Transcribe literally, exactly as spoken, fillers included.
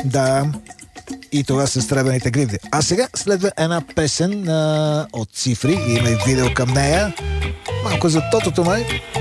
Да. И това са сребърните гривни. А сега следва една песен а, от Цифри. Има и видео към нея. Малко за тотото май.